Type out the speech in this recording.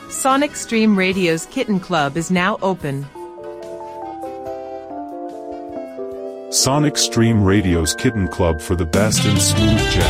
Sonic Stream Radio's Kitten Club is now open. Sonic Stream Radio's Kitten Club for the best in smooth jazz.